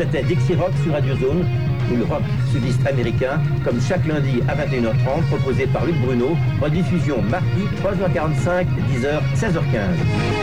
c'était Dixie Rock sur Radio Zone, ou le rock sudiste américain, comme chaque lundi à 21h30, proposé par Luc Bruno, rediffusion mardi 3h45, 10h, 16h15.